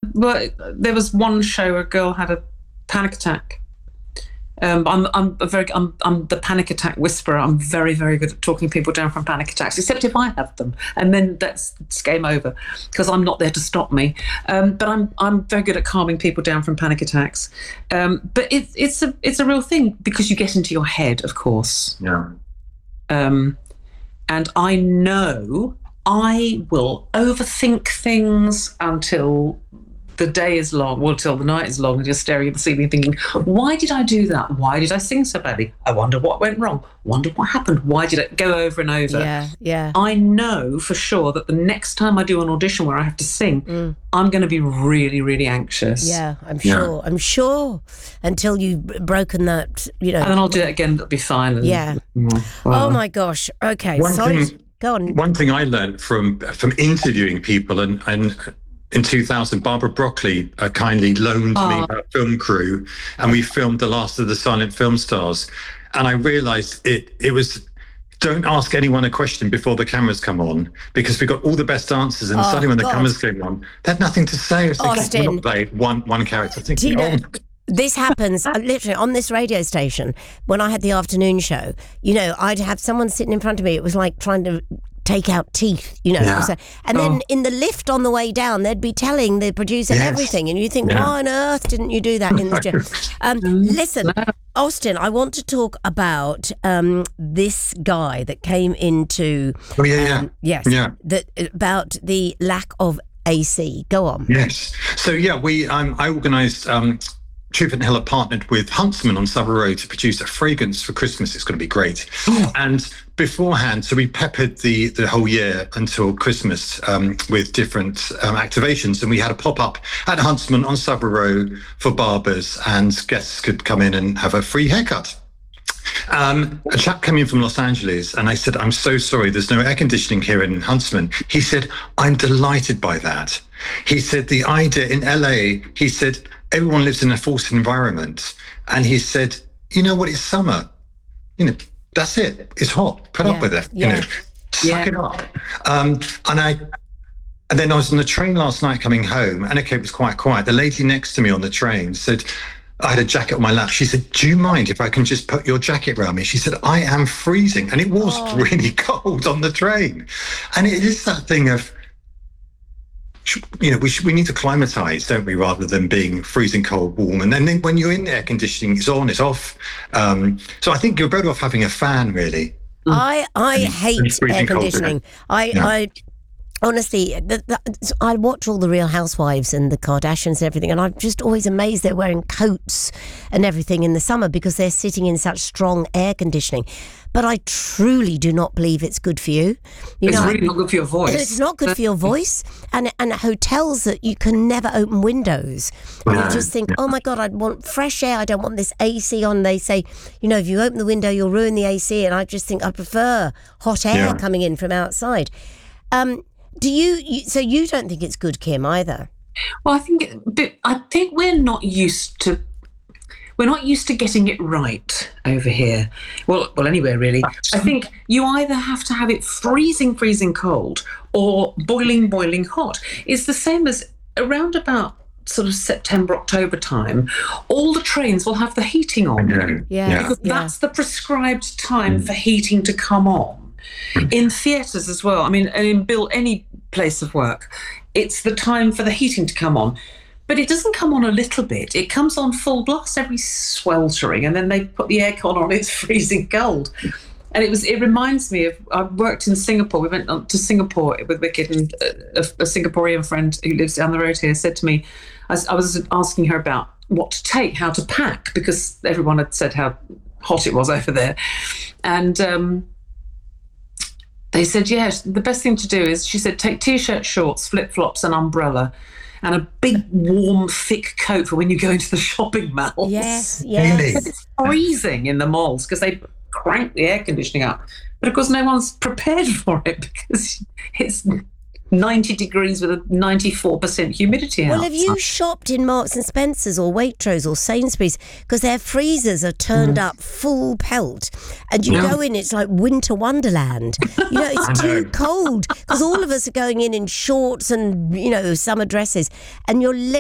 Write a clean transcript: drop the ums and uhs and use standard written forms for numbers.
well, there was one show a girl had a panic attack. I'm the panic attack whisperer. I'm very, very good at talking people down from panic attacks, except if I have them, and then it's game over because I'm not there to stop me. But I'm very good at calming people down from panic attacks. But it's a real thing because you get into your head, of course. Yeah. And I know I will overthink things until the day is long, well, till the night is long, and you're staring at the ceiling thinking, why did I do that? Why did I sing so badly? I wonder what went wrong. Wonder what happened. Why did it go over and over? Yeah. I know for sure that the next time I do an audition where I have to sing, I'm going to be really, really anxious. Yeah, I'm sure. Until you've broken that, And then I'll do it again, it'll be fine. Oh my gosh. Okay. Go on. One thing I learned from interviewing people and in 2000, Barbara Broccoli kindly loaned me her film crew, and we filmed The Last of the Silent Film Stars. And I realised it was, don't ask anyone a question before the cameras come on, because we got all the best answers, and suddenly when the cameras came on, they had nothing to say. I was thinking, Austin, played one character. Thinking, this happens literally on this radio station. When I had the afternoon show, I'd have someone sitting in front of me. It was like trying to take out teeth, So, and then in the lift on the way down, they'd be telling the producer everything, and you think, why on earth didn't you do that in the gym? Listen, Austin, I want to talk about this guy that came into about the lack of AC. Go on. Yes. So I organised. Truth and Hill are partnered with Huntsman on Savile Row to produce a fragrance for Christmas. It's going to be great. And beforehand, so we peppered the whole year until Christmas with different activations. And we had a pop-up at Huntsman on Savile Row for barbers, and guests could come in and have a free haircut. A chap came in from Los Angeles, and I said, I'm so sorry, there's no air conditioning here in Huntsman. He said, I'm delighted by that. He said, the idea in LA, he said, everyone lives in a forced environment. And he said, you know what, it's summer. That's it. It's hot. Put up with it. Suck it up. And then I was on the train last night coming home, and it was quite quiet. The lady next to me on the train said, I had a jacket on my lap. She said, do you mind if I can just put your jacket around me? She said, I am freezing. And it was really cold on the train. And it is that thing of, we need to climatize, don't we, rather than being freezing cold, warm. And then when you're in the air conditioning, it's on, it's off. So I think you're better off having a fan, really. I hate air conditioning. I honestly, I watch all the Real Housewives and the Kardashians and everything, and I'm just always amazed they're wearing coats and everything in the summer because they're sitting in such strong air conditioning. But I truly do not believe it's good for you. It's really not good for your voice. It's not good for your voice. And hotels that you can never open windows. And you just think, oh my God, I want fresh air. I don't want this AC on. They say, if you open the window, you'll ruin the AC. And I just think I prefer hot air coming in from outside. Do you? So you don't think it's good, Kim, either? Well, I think we're not used to. We're not used to getting it right over here. Well, anywhere really. I think you either have to have it freezing cold or boiling hot. It's the same as around about sort of September, October time, all the trains will have the heating on. Yeah. That's the prescribed time for heating to come on. In theatres as well, and in any place of work, it's the time for the heating to come on. But it doesn't come on a little bit. It comes on full blast, every sweltering, and then they put the aircon on, it's freezing cold. And it reminds me of, I worked in Singapore. We went to Singapore with Wicked, and a Singaporean friend who lives down the road here said to me, I was asking her about what to take, how to pack, because everyone had said how hot it was over there. And they said, yes, the best thing to do is, she said, take T-shirt, shorts, flip-flops, an umbrella, and a big, warm, thick coat for when you go into the shopping malls. Yes. Because it's freezing in the malls because they crank the air conditioning up. But of course, no one's prepared for it because it's 90 degrees with a 94% humidity outside. Well, have you shopped in Marks and Spencer's or Waitrose or Sainsbury's? Because their freezers are turned up full pelt, and you go in, it's like winter wonderland. It's too cold because all of us are going in shorts and summer dresses, and you're